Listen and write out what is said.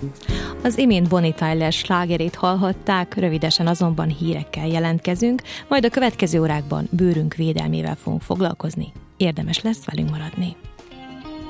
Az imént Bonnie Tyler slágerét hallhatták, rövidesen azonban hírekkel jelentkezünk, majd a következő órákban bőrünk védelmével fogunk foglalkozni. Érdemes lesz velünk maradni.